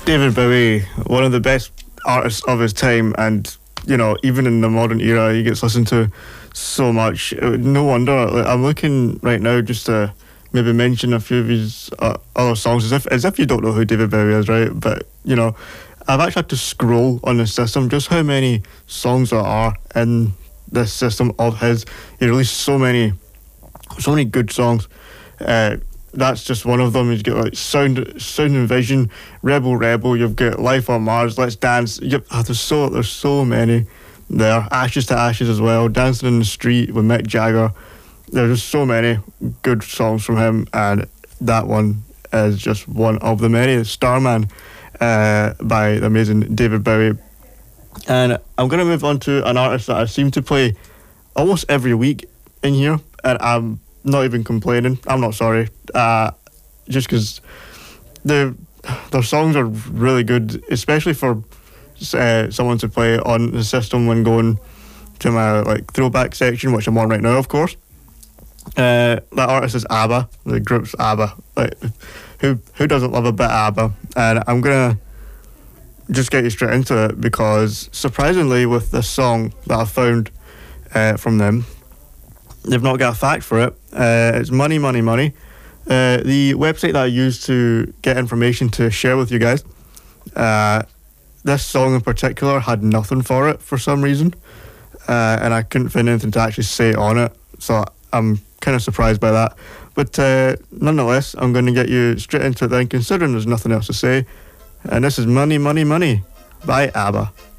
David Bowie, one of the best artists of his time, and even in the modern era, he gets listened to so much. No wonder. Like, I'm looking right now just to maybe mention a few of his other songs, as if you don't know who David Bowie is, right? But I've actually had to scroll on the system just how many songs there are in this system of his. He released so many good songs. That's just one of them. You've got like Sound and Vision, Rebel Rebel. You've got Life on Mars, Let's Dance. There's so many there. Ashes to Ashes as well. Dancing in the Street with Mick Jagger. There's just so many good songs from him, and that one is just one of the many. Starman by the amazing David Bowie. And I'm going to move on to an artist that I seem to play almost every week in here, and I'm not even complaining. I'm not sorry. Just because their songs are really good, especially for someone to play on the system when going to my throwback section, which I'm on right now, of course. That artist is ABBA. The group's ABBA. Who doesn't love a bit of ABBA? And I'm gonna just get you straight into it, because surprisingly, with this song that I found from them, they've not got a fact for it. It's Money, Money, Money. The website that I use to get information to share with you guys, this song in particular had nothing for it for some reason, and I couldn't find anything to actually say on it, so I'm kind of surprised by that. But nonetheless, I'm going to get you straight into it then, considering there's nothing else to say. And this is Money, Money, Money by ABBA.